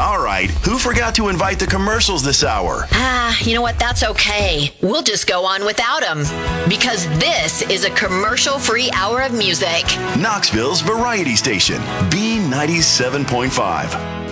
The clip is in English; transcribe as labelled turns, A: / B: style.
A: All right, who forgot to invite the commercials this hour?
B: You know what? That's okay. We'll just go on without them. Because this is a commercial-free hour of music.
A: Knoxville's variety station, B97.5.